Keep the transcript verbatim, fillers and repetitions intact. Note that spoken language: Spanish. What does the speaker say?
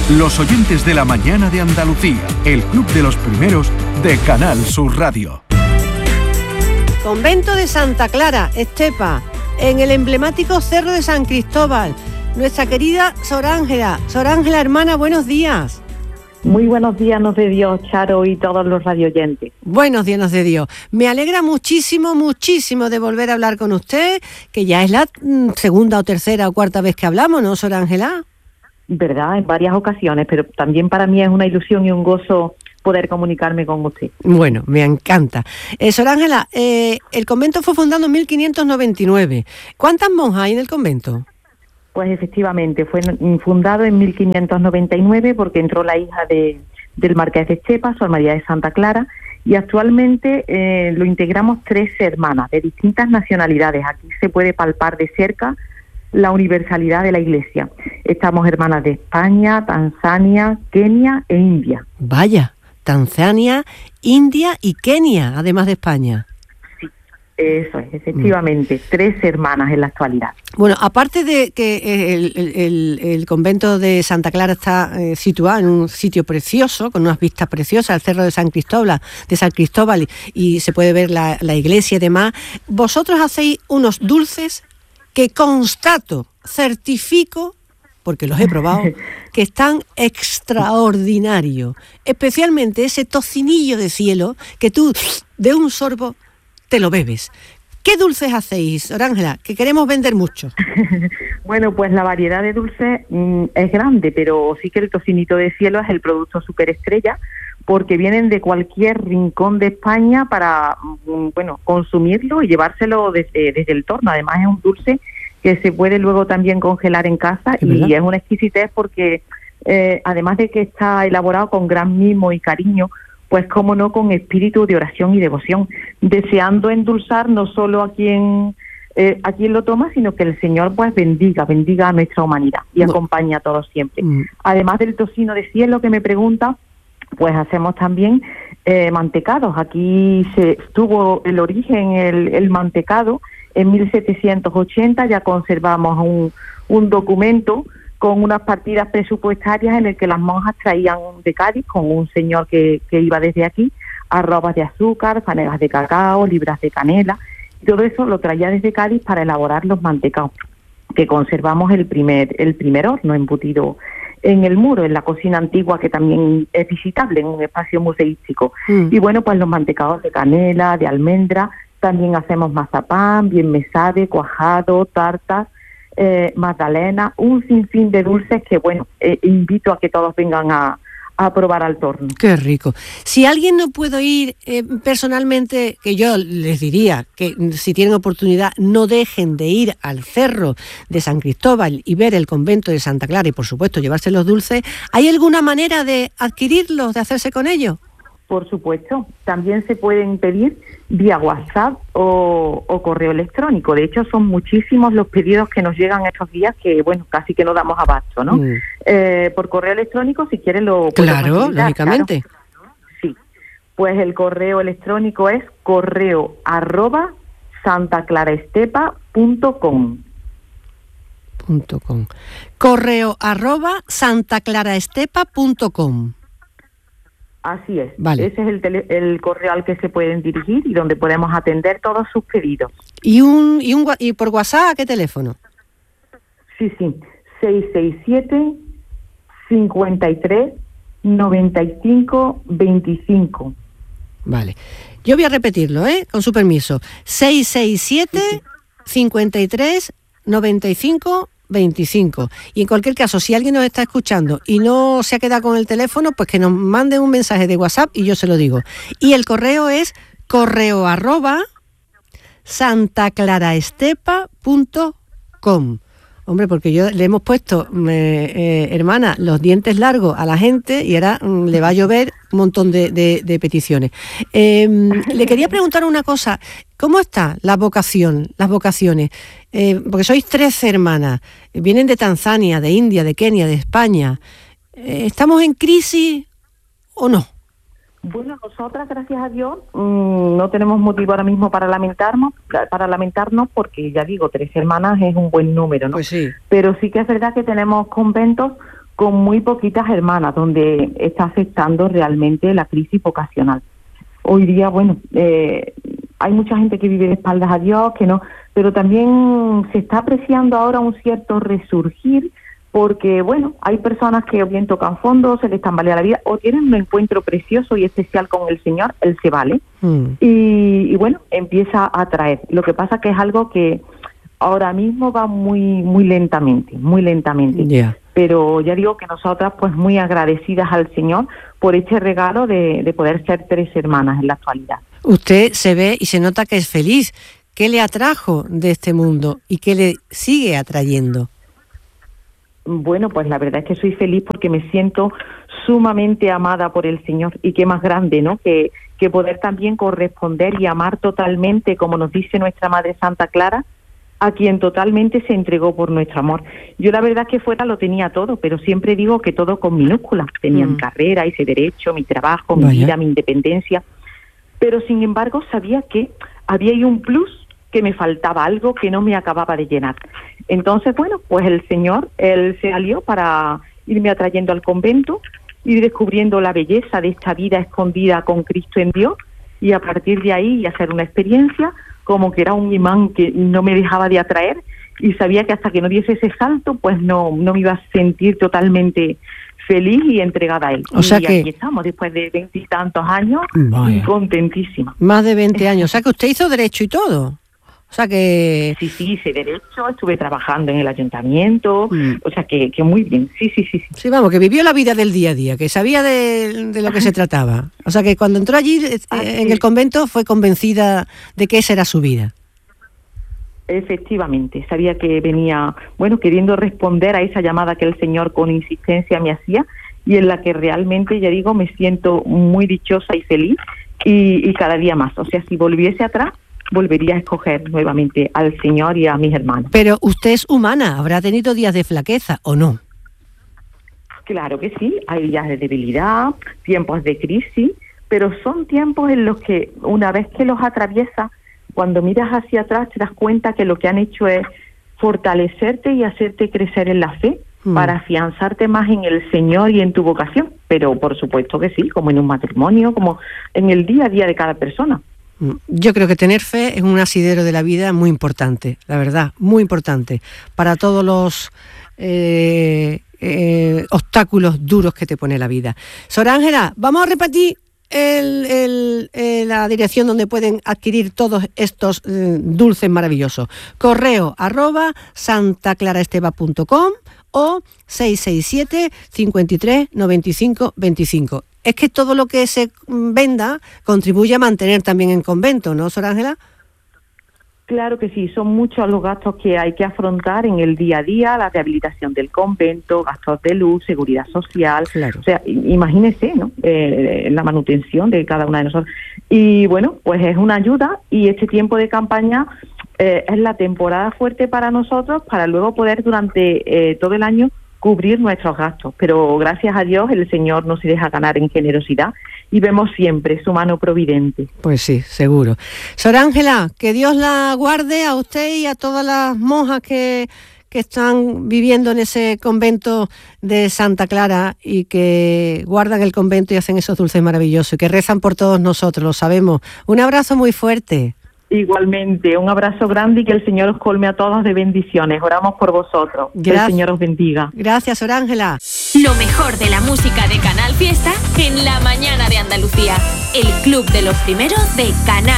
Los oyentes de la mañana de Andalucía, el club de los primeros de Canal Sur Radio. Convento de Santa Clara, Estepa, en el emblemático Cerro de San Cristóbal. Nuestra querida Sor Ángela. Sor Ángela, hermana, buenos días. Muy buenos días nos de Dios, Charo, y todos los radioyentes. Buenos días nos de Dios. Me alegra muchísimo, muchísimo de volver a hablar con usted, que ya es la mm, segunda o tercera o cuarta vez que hablamos, ¿no, Sor Ángela? Verdad, en varias ocasiones, pero también para mí es una ilusión y un gozo poder comunicarme con usted. Bueno, me encanta. Eh, Sor Ángela, eh, el convento fue fundado en mil quinientos noventa y nueve. ¿Cuántas monjas hay en el convento? Pues efectivamente, fue fundado en mil quinientos noventa y nueve porque entró la hija de, del marqués de Estepa, Sor María de Santa Clara, y actualmente eh, lo integramos tres hermanas de distintas nacionalidades. Aquí se puede palpar de cerca la universalidad de la Iglesia. Estamos hermanas de España, Tanzania, Kenia e India. Vaya, Tanzania, India y Kenia, además de España. Sí, eso es, efectivamente, mm. tres hermanas en la actualidad. Bueno, aparte de que el, el, el convento de Santa Clara está eh, situado en un sitio precioso, con unas vistas preciosas, el Cerro de San Cristóbal, de San Cristóbal y, y se puede ver la, la iglesia y demás, vosotros hacéis unos dulces que constato, certifico, porque los he probado, que están extraordinarios. Especialmente ese tocinillo de cielo que tú, de un sorbo, te lo bebes. ¿Qué dulces hacéis, Sor Ángela? Que queremos vender mucho. Bueno, pues la variedad de dulces mmm, es grande, pero sí que el tocinito de cielo es el producto superestrella, porque vienen de cualquier rincón de España para, bueno, consumirlo y llevárselo desde, desde el torno. Además es un dulce que se puede luego también congelar en casa y ¿verdad? Es una exquisitez porque eh, además de que está elaborado con gran mimo y cariño, pues cómo no, con espíritu de oración y devoción, deseando endulzar no solo a quien eh, a quien lo toma, sino que el Señor pues bendiga, bendiga a nuestra humanidad y no. acompaña a todos siempre. Mm. Además del tocino de cielo que me pregunta, pues hacemos también eh, mantecados. Aquí se tuvo el origen el, el mantecado en mil setecientos ochenta, ya conservamos un, un documento con unas partidas presupuestarias en el que las monjas traían de Cádiz, con un señor que, que iba desde aquí, arrobas de azúcar, fanegas de cacao, libras de canela, y todo eso lo traía desde Cádiz para elaborar los mantecados, que conservamos el primer, el primer horno embutido en el muro, en la cocina antigua, que también es visitable en un espacio museístico. Mm. Y bueno, pues los mantecados de canela, de almendra, también hacemos mazapán, bien mesade, cuajado, tartas, eh, magdalena, un sinfín de dulces que, bueno, eh, invito a que todos vengan a, a probar al torno. Qué rico. Si alguien no puede ir eh, personalmente, que yo les diría que si tienen oportunidad no dejen de ir al Cerro de San Cristóbal y ver el convento de Santa Clara y por supuesto llevarse los dulces, ¿hay alguna manera de adquirirlos, de hacerse con ellos? Por supuesto, también se pueden pedir vía WhatsApp o, o correo electrónico. De hecho, son muchísimos los pedidos que nos llegan estos días que, bueno, casi que no damos abasto, ¿no? Mm. Eh, por correo electrónico, si quieres lo... Claro, lógicamente. Claro. Sí, pues el correo electrónico es correo arroba santaclaraestepa punto com. Punto com. Correo arroba santaclaraestepa punto com. Así es, vale. Ese es el, tele, el correo al que se pueden dirigir y donde podemos atender todos sus pedidos. ¿Y un y un y por WhatsApp a qué teléfono? Sí, sí, seis seis siete, cincuenta y tres, noventa y cinco, veinticinco. Vale, yo voy a repetirlo, ¿eh? Con su permiso. seis seis siete, sí, sí. cincuenta y tres, noventa y cinco, veinticinco. Y en cualquier caso, si alguien nos está escuchando y no se ha quedado con el teléfono, pues que nos mande un mensaje de WhatsApp y yo se lo digo. Y el correo es correo arroba santaclaraestepa punto com. Hombre, porque yo le hemos puesto, eh, eh, hermana, los dientes largos a la gente y ahora mm, le va a llover un montón de, de, de peticiones. Eh, le quería preguntar una cosa. ¿Cómo está la vocación, las vocaciones? Eh, porque sois tres hermanas, vienen de Tanzania, de India, de Kenia, de España. Eh, ¿Estamos en crisis o no? Bueno, nosotras, gracias a Dios, mmm, no tenemos motivo ahora mismo para lamentarnos, para lamentarnos, porque ya digo, tres hermanas es un buen número, ¿no? Pues sí. Pero sí que es verdad que tenemos conventos con muy poquitas hermanas, donde está afectando realmente la crisis vocacional. Hoy día, bueno, eh, hay mucha gente que vive de espaldas a Dios, que no, pero también se está apreciando ahora un cierto resurgir, porque, bueno, hay personas que o bien tocan fondo, se les tambalea la vida, o tienen un encuentro precioso y especial con el Señor, Él se vale, mm. y, y, bueno, empieza a atraer. Lo que pasa que es algo que ahora mismo va muy muy lentamente, muy lentamente. Yeah. Pero ya digo que nosotras, pues, muy agradecidas al Señor por este regalo de, de poder ser tres hermanas en la actualidad. Usted se ve y se nota que es feliz. ¿Qué le atrajo de este mundo y qué le sigue atrayendo? Bueno, pues la verdad es que soy feliz porque me siento sumamente amada por el Señor, y qué más grande, ¿no?, que, que poder también corresponder y amar totalmente, como nos dice nuestra Madre Santa Clara, a quien totalmente se entregó por nuestro amor. Yo la verdad es que fuera lo tenía todo, pero siempre digo que todo con minúsculas. Tenía mm. mi carrera, hice derecho, mi trabajo, mi Vaya. vida, mi independencia, pero sin embargo sabía que había ahí un plus, que me faltaba algo que no me acababa de llenar. Entonces, bueno, pues el Señor, Él se alió para irme atrayendo al convento, ir descubriendo la belleza de esta vida escondida con Cristo en Dios, y a partir de ahí hacer una experiencia como que era un imán que no me dejaba de atraer, y sabía que hasta que no diese ese salto, pues no, no me iba a sentir totalmente feliz y entregada a Él. O sea y que aquí estamos, después de veintitantos años, y contentísima. Más de veinte años, o sea que usted hizo derecho y todo. O sea que... Sí, sí, hice derecho, estuve trabajando en el ayuntamiento, mm. o sea que, que muy bien, sí, sí, sí, sí. Sí, vamos, que vivió la vida del día a día, que sabía de, de lo que se trataba. O sea que cuando entró allí eh, en el convento fue convencida de que esa era su vida. Efectivamente, sabía que venía, bueno, queriendo responder a esa llamada que el Señor con insistencia me hacía, y en la que realmente, ya digo, me siento muy dichosa y feliz, y, y cada día más. O sea, si volviese atrás, volvería a escoger nuevamente al Señor y a mis hermanos. Pero usted es humana, ¿habrá tenido días de flaqueza o no? Claro que sí, hay días de debilidad, tiempos de crisis, pero son tiempos en los que una vez que los atraviesas, cuando miras hacia atrás te das cuenta que lo que han hecho es fortalecerte y hacerte crecer en la fe, mm. para afianzarte más en el Señor y en tu vocación. Pero por supuesto que sí, como en un matrimonio, como en el día a día de cada persona. Yo creo que tener fe es un asidero de la vida muy importante, la verdad, muy importante, para todos los eh, eh, obstáculos duros que te pone la vida. Sor Ángela, vamos a repetir el, el, el, la dirección donde pueden adquirir todos estos eh, dulces maravillosos. Correo arroba santaclaraesteva punto com o seis seis siete, cincuenta y tres, noventa y cinco, veinticinco. Es que todo lo que se venda contribuye a mantener también el convento, ¿no, Sor Ángela? Claro que sí, son muchos los gastos que hay que afrontar en el día a día, la rehabilitación del convento, gastos de luz, seguridad social, claro. O sea, imagínese, ¿no?, eh, la manutención de cada una de nosotros. Y bueno, pues es una ayuda, y este tiempo de campaña eh, es la temporada fuerte para nosotros, para luego poder durante eh, todo el año cubrir nuestros gastos, pero gracias a Dios el Señor no se deja ganar en generosidad, y vemos siempre su mano providente. Pues sí, seguro. Sor Ángela, que Dios la guarde a usted y a todas las monjas que, que están viviendo en ese convento de Santa Clara, y que guardan el convento y hacen esos dulces maravillosos, y que rezan por todos nosotros, lo sabemos. Un abrazo muy fuerte. Igualmente, un abrazo grande, y que el Señor os colme a todos de bendiciones. Oramos por vosotros. Gracias. Que el Señor os bendiga. Gracias, Sor Ángela. Lo mejor de la música de Canal Fiesta en la mañana de Andalucía. El Club de los Primeros de Canal